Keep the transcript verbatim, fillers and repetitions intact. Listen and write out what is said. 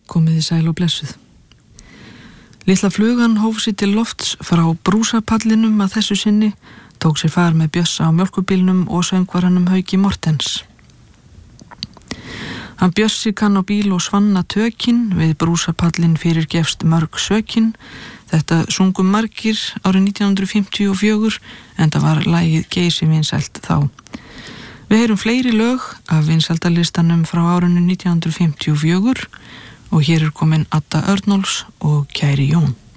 Komiði sæl og blessuð. Litla flugan hóf sig til lofts frá brúsapallinum að þessu sinni, tók sér far með Bjössa á mjólkurbílnum og söngvaranum Hauki Mortens. Hann Bjössi kann á bíl og Svanna tökin, við brúsapallin fyrir gefst mörg sökin. Þetta sungum margir árið nítján hundruð fimmtíu og fjögur, en það var lagið geysi vinsælt þá. Við heyrum fleiri lög af vinsældalistanum frá árinu nítján hundruð fimmtíu og fjögur og hér er komin Adda Örnólfs og Kæri Jón.